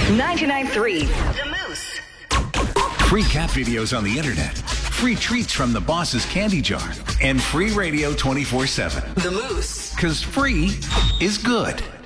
99.3 The Moose. Free cat videos on the internet, free treats from the boss's candy jar, and free radio 24/7. The Moose. Because free is good.